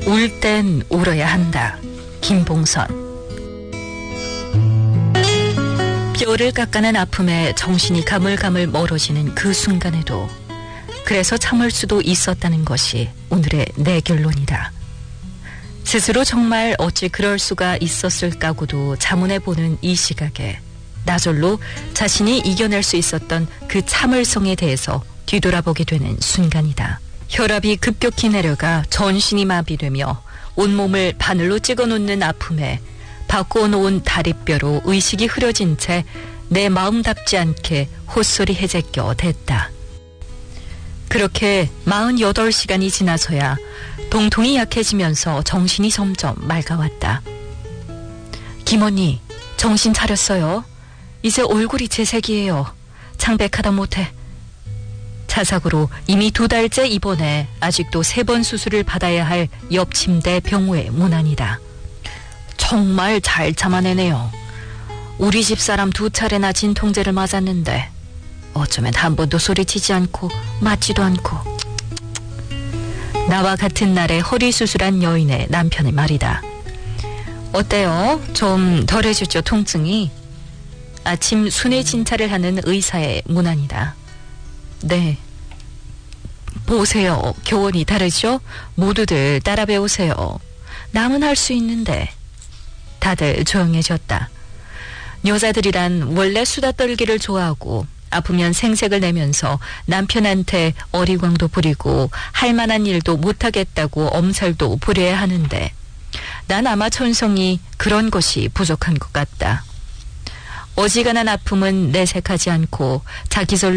울 땐 울어야 한다. 김봉선. 뼈를 깎아낸 아픔에 정신이 가물가물 멀어지는 그 순간에도 그래서 참을 수도 있었다는 것이 오늘의 내 결론이다. 스스로 정말 어찌 그럴 수가 있었을까고도 자문해보는 이 시각에 나절로 자신이 이겨낼 수 있었던 그 참을성에 대해서 뒤돌아보게 되는 순간이다. 혈압이 급격히 내려가 전신이 마비되며 온몸을 바늘로 찍어놓는 아픔에 바꿔놓은 다리뼈로 의식이 흐려진 채 내 마음답지 않게 헛소리 해제껴 댔다. 그렇게 48시간이 지나서야 동통이 약해지면서 정신이 점점 맑아왔다. 김언니, 정신 차렸어요? 이제 얼굴이 제 색이에요. 창백하다 못해. 자삭으로 이미 2달째 입원해 아직도 3번 수술을 받아야 할 옆 침대 병우의 문안이다. 정말 잘 참아내네요. 우리 집 사람 2차례나 진통제를 맞았는데 어쩌면 한 번도 소리치지 않고 맞지도 않고. 나와 같은 날에 허리 수술한 여인의 남편의 말이다. 어때요? 좀 덜해졌죠, 통증이? 아침 순회 진찰을 하는 의사의 문안이다. 네. 보세요. 교원이 다르죠? 모두들 따라 배우세요. 남은 할 수 있는데. 다들 조용해졌다. 여자들이란 원래 수다 떨기를 좋아하고 아프면 생색을 내면서 남편한테 어리광도 부리고 할 만한 일도 못하겠다고 엄살도 부려야 하는데 난 아마 천성이 그런 것이 부족한 것 같다. 어지간한 아픔은 내색하지 않고 자기절로